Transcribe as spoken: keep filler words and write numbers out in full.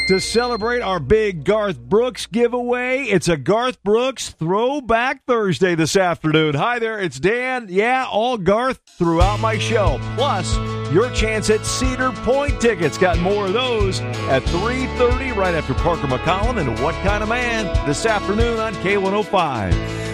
To celebrate our big Garth Brooks giveaway, it's a Garth Brooks Throwback Thursday this afternoon. Hi there, it's Dan. Yeah, all Garth throughout my show. Plus, your chance at Cedar Point tickets. Got more of those at three thirty right after Parker McCollum and What Kind of Man this afternoon on K one oh five.